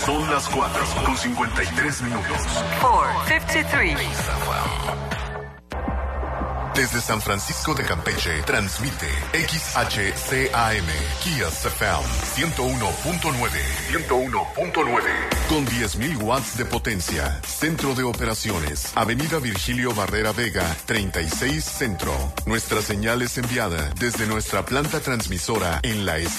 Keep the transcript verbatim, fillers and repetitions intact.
Son las cuatro con cincuenta y tres minutos. cuatrocientos cincuenta y tres. Desde San Francisco de Campeche, transmite X H C A M, Kiss F M, ciento uno punto nueve. ciento uno punto nueve. Con diez mil watts de potencia. Centro de operaciones. Avenida Virgilio Barrera Vega, treinta y seis Centro. Nuestra señal es enviada desde nuestra planta transmisora en la